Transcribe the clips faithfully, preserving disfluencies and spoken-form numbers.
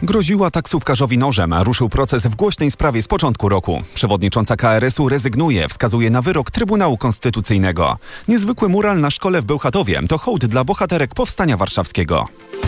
Groziła taksówkarzowi nożem, a ruszył proces w głośnej sprawie z początku roku. Przewodnicząca K R S-u rezygnuje, wskazuje na wyrok Trybunału Konstytucyjnego. Niezwykły mural na szkole w Bełchatowie to hołd dla bohaterek Powstania Warszawskiego.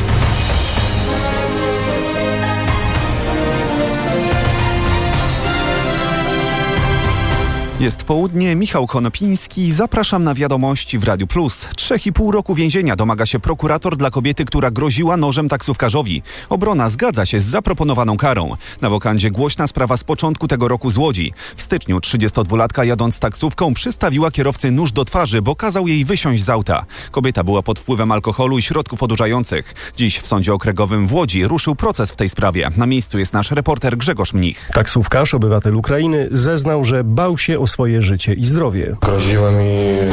Jest południe, Michał Konopiński, zapraszam na wiadomości w Radiu Plus. Trzech i pół roku więzienia domaga się prokurator dla kobiety, która groziła nożem taksówkarzowi. Obrona zgadza się z zaproponowaną karą. Na wokandzie głośna sprawa z początku tego roku z Łodzi. W styczniu trzydziestodwulatka jadąc taksówką przystawiła kierowcy nóż do twarzy, bo kazał jej wysiąść z auta. Kobieta była pod wpływem alkoholu i środków odurzających. Dziś w Sądzie Okręgowym w Łodzi ruszył proces w tej sprawie. Na miejscu jest nasz reporter Grzegorz Mnich. Taksówkarz, obywatel Ukrainy, zeznał, że bał się o swoje życie i zdrowie. Groziło mi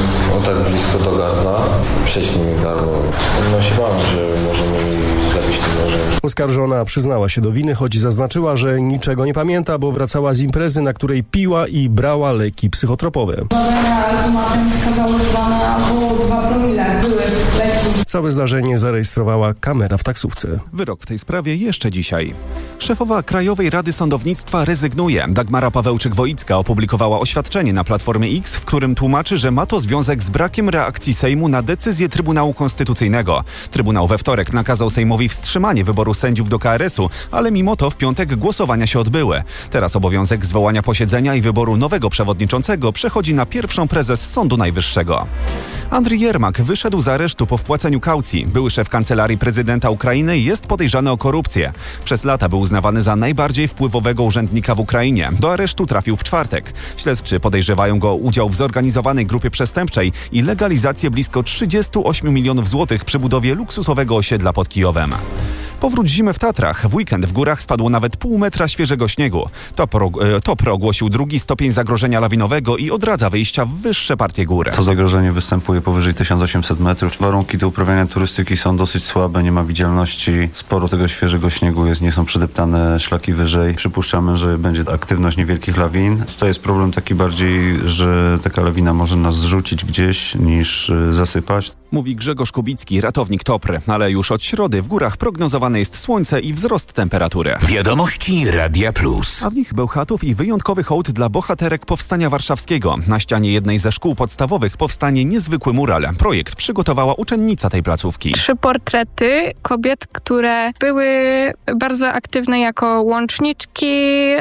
o tak blisko do gardła, prześnij mi gardło. No się bałem, że możemy mi zabić tym nożem. Oskarżona przyznała się do winy, choć zaznaczyła, że niczego nie pamięta, bo wracała z imprezy, na której piła i brała leki psychotropowe. Badania automatem wskazały chyba na około dwa promile były leki. Całe zdarzenie zarejestrowała kamera w taksówce. Wyrok w tej sprawie jeszcze dzisiaj. Szefowa Krajowej Rady Sądownictwa rezygnuje. Dagmara Pawełczyk-Woicka opublikowała oświadczenie na Platformie X, w którym tłumaczy, że ma to związek z brakiem reakcji Sejmu na decyzję Trybunału Konstytucyjnego. Trybunał we wtorek nakazał Sejmowi wstrzymanie wyboru sędziów do K R S-u, ale mimo to w piątek głosowania się odbyły. Teraz obowiązek zwołania posiedzenia i wyboru nowego przewodniczącego przechodzi na pierwszą prezes Sądu Najwyższego. Andrii Jermak wyszedł z aresztu po wpłaceniu kaucji. Były szef Kancelarii Prezydenta Ukrainy jest podejrzany o korupcję. Przez lata był uznawany za najbardziej wpływowego urzędnika w Ukrainie. Do aresztu trafił w czwartek. Śledczy podejrzewają go o udział w zorganizowanej grupie przestępczej i legalizację blisko trzydziestu ośmiu milionów złotych przy budowie luksusowego osiedla pod Kijowem. Powrót zimy w Tatrach. W weekend w górach spadło nawet pół metra świeżego śniegu. TOPR, TOPR ogłosił drugi stopień zagrożenia lawinowego i odradza wyjścia w wyższe partie gór. To zagrożenie występuje powyżej tysiąc osiemset metrów. Warunki do uprawiania turystyki są dosyć słabe, nie ma widzialności. Sporo tego świeżego śniegu jest, nie są przedeptane szlaki wyżej. Przypuszczamy, że będzie aktywność niewielkich lawin. Tutaj jest problem taki bardziej, że taka lawina może nas zrzucić gdzieś niż zasypać. Mówi Grzegorz Kubicki, ratownik TOPR, ale już od środy w górach prognozowane jest słońce i wzrost temperatury. Wiadomości Radia Plus. A w nich Bełchatów i wyjątkowy hołd dla bohaterek Powstania Warszawskiego. Na ścianie jednej ze szkół podstawowych powstanie niezwykły mural. Projekt przygotowała uczennica tej placówki. Trzy portrety kobiet, które były bardzo aktywne jako łączniczki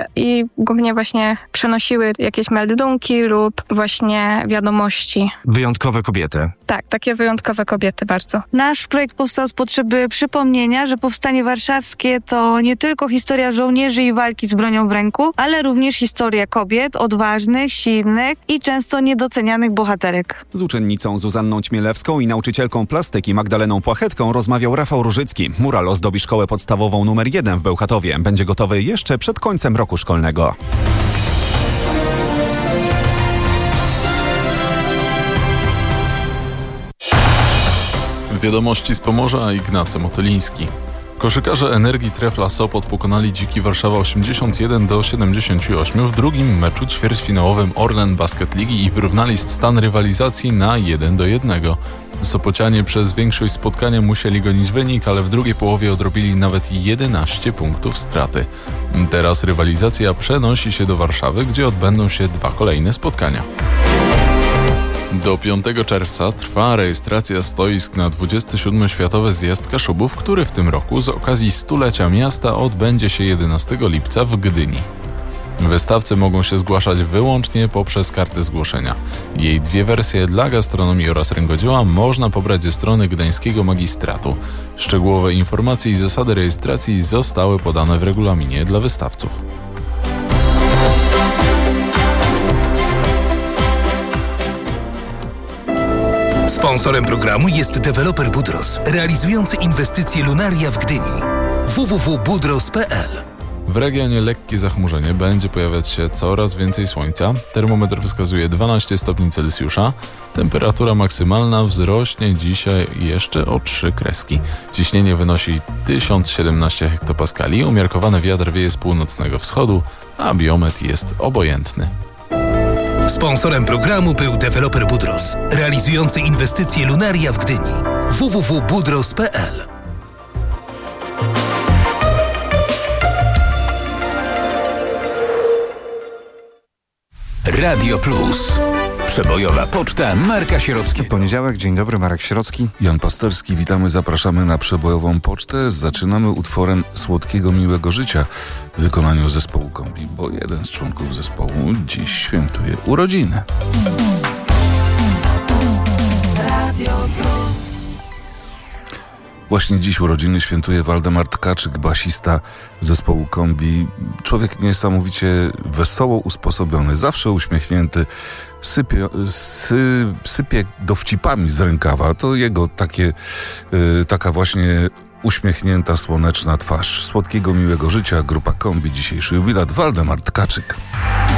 i głównie właśnie przenosiły jakieś meldunki lub właśnie wiadomości. Wyjątkowe kobiety. Tak, takie wyjątkowe kobiety bardzo. Nasz projekt powstał z potrzeby przypomnienia, że Powstanie Warszawskie to nie tylko historia żołnierzy i walki z bronią w ręku, ale również historia kobiet, odważnych, silnych i często niedocenianych bohaterek. Z uczennicą Zuzanną Ćmielewską i nauczycielką plastyki Magdaleną Płachetką rozmawiał Rafał Różycki. Mural ozdobi szkołę podstawową numer jeden w Bełchatowie. Będzie gotowy jeszcze przed końcem roku szkolnego. Wiadomości z Pomorza, Ignacy Motyliński. Koszykarze Energii Trefla Sopot pokonali Dziki Warszawa osiemdziesiąt jeden do siedemdziesięciu ośmiu w drugim meczu ćwierćfinałowym Orlen Basket Ligi i wyrównali stan rywalizacji na jeden do jednego. Sopocianie przez większość spotkania musieli gonić wynik, ale w drugiej połowie odrobili nawet jedenaście punktów straty. Teraz rywalizacja przenosi się do Warszawy, gdzie odbędą się dwa kolejne spotkania. Do piątego czerwca trwa rejestracja stoisk na dwudziesty siódmy Światowy Zjazd Kaszubów, który w tym roku z okazji stulecia miasta odbędzie się jedenastego lipca w Gdyni. Wystawcy mogą się zgłaszać wyłącznie poprzez kartę zgłoszenia. Jej dwie wersje dla gastronomii oraz rękodzieła można pobrać ze strony Gdańskiego Magistratu. Szczegółowe informacje i zasady rejestracji zostały podane w regulaminie dla wystawców. Sponsorem programu jest deweloper Budros, realizujący inwestycje Lunaria w Gdyni. w w w kropka budros kropka p l. W regionie lekkie zachmurzenie, będzie pojawiać się coraz więcej słońca. Termometr wskazuje dwanaście stopni Celsjusza. Temperatura maksymalna wzrośnie dzisiaj jeszcze o trzy kreski. Ciśnienie wynosi tysiąc siedemnaście hektopaskali. Umiarkowany wiatr wieje z północnego wschodu, a biometr jest obojętny. Sponsorem programu był deweloper Budros, realizujący inwestycje Lunaria w Gdyni. w w w kropka budros kropka p l. Radio Plus. Przebojowa poczta Marka Sierockiego. Poniedziałek, dzień dobry, Marek Sierocki. Jan Pasterski, witamy, zapraszamy na przebojową pocztę. Zaczynamy utworem Słodkiego Miłego Życia w wykonaniu zespołu Kombi, bo jeden z członków zespołu dziś świętuje urodziny. Radio Plus. Właśnie dziś urodziny świętuje Waldemar Tkaczyk, basista zespołu Kombi. Człowiek niesamowicie wesoło usposobiony, zawsze uśmiechnięty, sypie, sy, sypie dowcipami z rękawa. To jego takie, y, taka właśnie uśmiechnięta, słoneczna twarz. Słodkiego Miłego Życia, grupa Kombi, dzisiejszy jubilat Waldemar Tkaczyk.